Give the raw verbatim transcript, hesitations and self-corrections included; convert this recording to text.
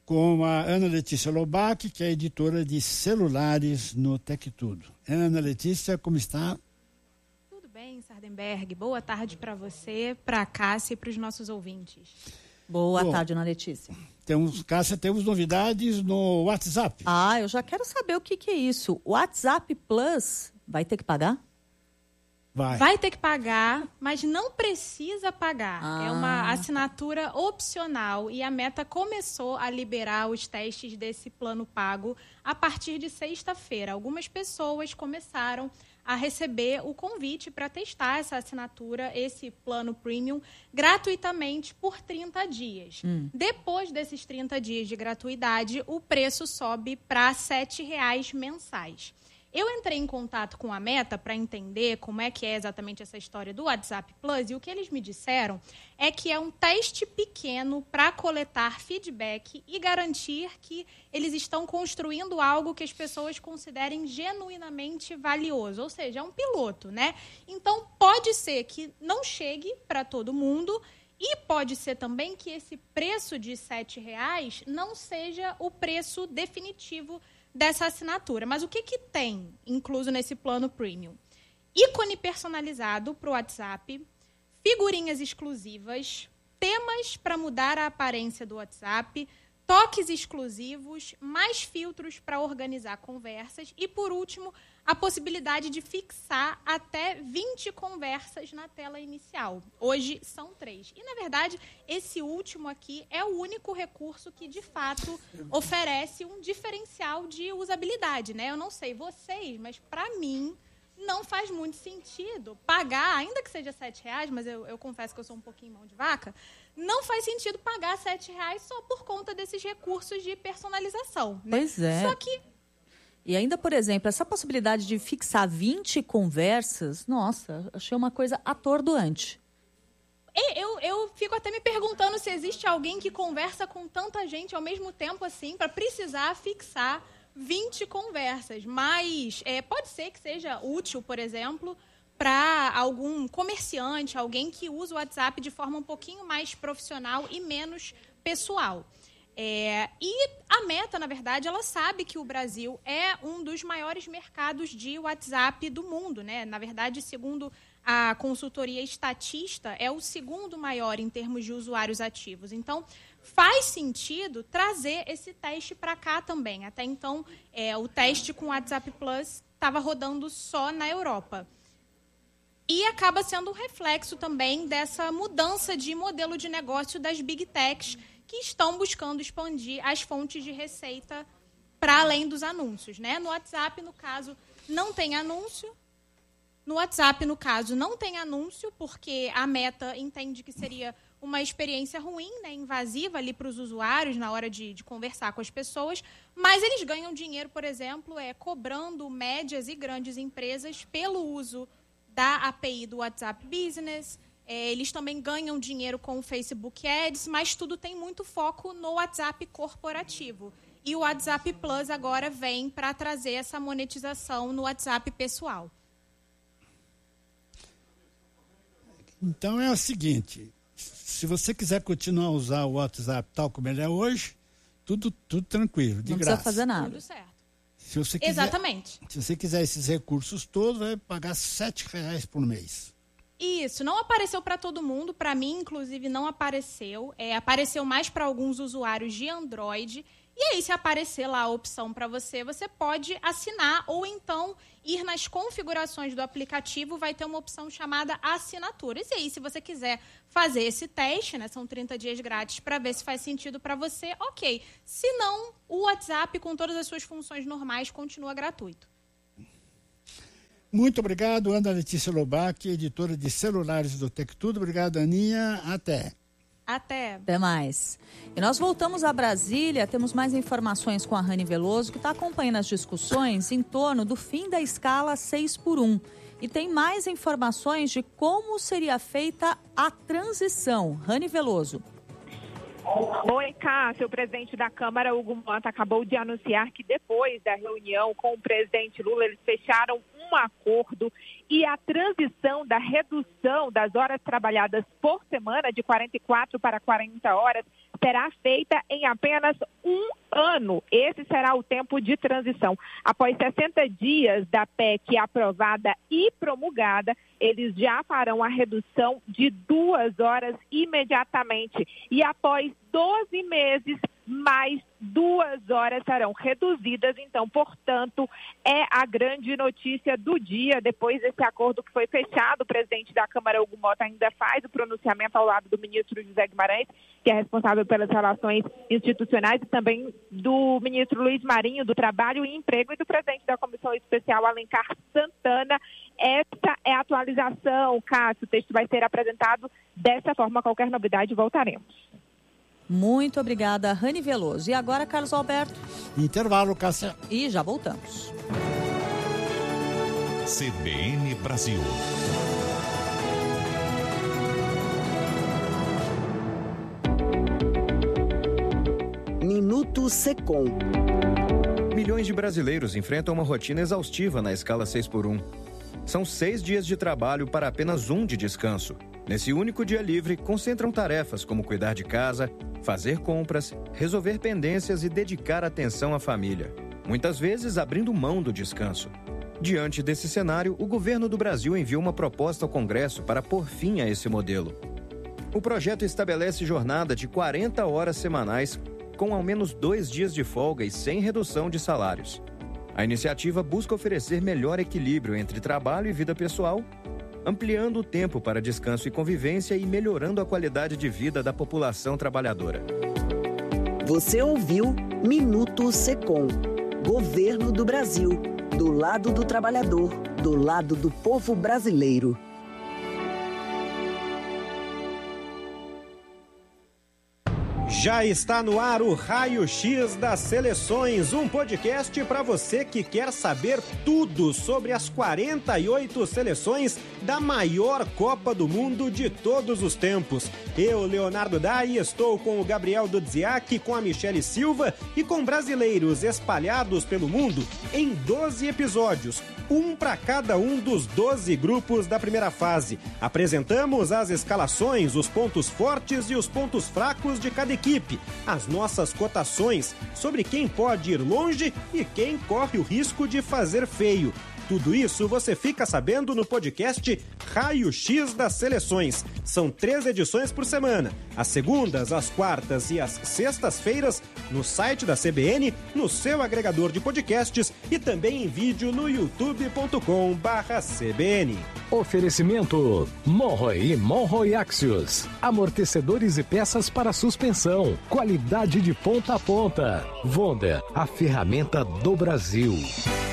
com a Ana Letícia Lobac, que é editora de celulares no Tec Tudo. Ana Letícia, como está? Tudo bem, Sardenberg. Boa tarde para você, para a Cássia e para os nossos ouvintes. Boa Bom, tarde, Ana Letícia. Temos, Cássia, temos novidades no WhatsApp. Ah, eu já quero saber o que, que é isso. O WhatsApp Plus vai ter que pagar? Vai. Vai ter que pagar, mas não precisa pagar. Ah. É uma assinatura opcional e a Meta começou a liberar os testes desse plano pago a partir de sexta-feira. Algumas pessoas começaram a receber o convite para testar essa assinatura, esse plano premium, gratuitamente por trinta dias. Hum. Depois desses trinta dias de gratuidade, o preço sobe para sete reais mensais. Eu entrei em contato com a Meta para entender como é que é exatamente essa história do WhatsApp Plus e o que eles me disseram é que é um teste pequeno para coletar feedback e garantir que eles estão construindo algo que as pessoas considerem genuinamente valioso, ou seja, é um piloto, né? Então, pode ser que não chegue para todo mundo e pode ser também que esse preço de sete reais não seja o preço definitivo dessa assinatura. Mas o que, que tem incluso nesse plano premium? Ícone personalizado para o WhatsApp, figurinhas exclusivas, temas para mudar a aparência do WhatsApp, toques exclusivos, mais filtros para organizar conversas e, por último, a possibilidade de fixar até vinte conversas na tela inicial. Hoje são três. E, na verdade, esse último aqui é o único recurso que, de fato, oferece um diferencial de usabilidade, né? Eu não sei vocês, mas, para mim, não faz muito sentido pagar, ainda que seja sete reais, mas eu, eu confesso que eu sou um pouquinho mão de vaca, não faz sentido pagar sete reais só por conta desses recursos de personalização, né? Pois é. Só que E ainda, por exemplo, essa possibilidade de fixar vinte conversas, nossa, achei uma coisa atordoante. Eu, eu fico até me perguntando se existe alguém que conversa com tanta gente ao mesmo tempo assim, para precisar fixar vinte conversas. Mas é, pode ser que seja útil, por exemplo, para algum comerciante, alguém que usa o WhatsApp de forma um pouquinho mais profissional e menos pessoal. É, e a Meta, na verdade, ela sabe que o Brasil é um dos maiores mercados de WhatsApp do mundo, né? Na verdade, segundo a consultoria Statista, é o segundo maior em termos de usuários ativos. Então, faz sentido trazer esse teste para cá também. Até então, é, o teste com o WhatsApp Plus estava rodando só na Europa. E acaba sendo um reflexo também dessa mudança de modelo de negócio das Big Techs, que estão buscando expandir as fontes de receita para além dos anúncios, né? No WhatsApp, no caso, não tem anúncio. No WhatsApp, no caso, não tem anúncio, porque a Meta entende que seria uma experiência ruim, né, invasiva ali para os usuários na hora de, de conversar com as pessoas, mas eles ganham dinheiro, por exemplo, é, cobrando médias e grandes empresas pelo uso da A P I do WhatsApp Business. É, eles também ganham dinheiro com o Facebook Ads, mas tudo tem muito foco no WhatsApp corporativo. E o WhatsApp Plus agora vem para trazer essa monetização no WhatsApp pessoal. Então é o seguinte, se você quiser continuar a usar o WhatsApp tal como ele é hoje, tudo, tudo tranquilo, de Não graça. precisa fazer nada. Tudo certo. Se você quiser, Exatamente. Se você quiser esses recursos todos, vai pagar sete reais por mês. Isso, não apareceu para todo mundo, para mim, inclusive, não apareceu. É, apareceu mais para alguns usuários de Android. E aí, se aparecer lá a opção para você, você pode assinar ou então ir nas configurações do aplicativo, vai ter uma opção chamada assinaturas. E aí, se você quiser fazer esse teste, né, são trinta dias grátis para ver se faz sentido para você, ok. Se não, o WhatsApp, com todas as suas funções normais, continua gratuito. Muito obrigado, Ana Letícia Lobac, editora de celulares do Tec Tudo. Obrigado, Aninha. Até. Até. Até mais. E nós voltamos a Brasília, temos mais informações com a Rani Veloso, que está acompanhando as discussões em torno do fim da escala seis por um. E tem mais informações de como seria feita a transição. Rani Veloso. Oi, Cássio. O presidente da Câmara, Hugo Mota, acabou de anunciar que depois da reunião com o presidente Lula, eles fecharam um acordo e a transição da redução das horas trabalhadas por semana de quarenta e quatro para quarenta horas será feita em apenas um ano. Esse será o tempo de transição. Após sessenta dias da P E C aprovada e promulgada, eles já farão a redução de duas horas imediatamente. E após doze meses, mais duas horas serão reduzidas. Então, portanto, é a grande notícia do dia. Depois desse acordo que foi fechado, o presidente da Câmara, Hugo Mota, ainda faz o pronunciamento ao lado do ministro José Guimarães, que é responsável pelas relações institucionais, e também do ministro Luiz Marinho, do Trabalho e Emprego, e do presidente da Comissão Especial, Alencar Santana. Essa é a atualização, Cássio. O texto vai ser apresentado dessa forma. Qualquer novidade, voltaremos. Muito obrigada, Rani Veloso. E agora, Carlos Alberto? Intervalo, Cássia. E já voltamos. C B N Brasil. Minuto Secom. Milhões de brasileiros enfrentam uma rotina exaustiva na escala seis por um. São seis dias de trabalho para apenas um de descanso. Nesse único dia livre, concentram tarefas como cuidar de casa, fazer compras, resolver pendências e dedicar atenção à família. Muitas vezes abrindo mão do descanso. Diante desse cenário, o governo do Brasil enviou uma proposta ao Congresso para pôr fim a esse modelo. O projeto estabelece jornada de quarenta horas semanais, com ao menos dois dias de folga e sem redução de salários. A iniciativa busca oferecer melhor equilíbrio entre trabalho e vida pessoal, ampliando o tempo para descanso e convivência e melhorando a qualidade de vida da população trabalhadora. Você ouviu Minuto Secom. Governo do Brasil. Do lado do trabalhador, do lado do povo brasileiro. Já está no ar o Raio X das Seleções, um podcast para você que quer saber tudo sobre as quarenta e oito seleções da maior Copa do Mundo de todos os tempos. Eu, Leonardo Dai, estou com o Gabriel Dudziak, com a Michele Silva e com brasileiros espalhados pelo mundo em doze episódios, um para cada um dos doze grupos da primeira fase. Apresentamos as escalações, os pontos fortes e os pontos fracos de cada equipe. As nossas cotações sobre quem pode ir longe e quem corre o risco de fazer feio. Tudo isso você fica sabendo no podcast Raio X das Seleções. São três edições por semana, às segundas, às quartas e às sextas-feiras, no site da C B N, no seu agregador de podcasts e também em vídeo no youtube ponto com barra C B N. Oferecimento Monroe e Monroe Axios. Amortecedores e peças para suspensão. Qualidade de ponta a ponta. Wonder, a ferramenta do Brasil.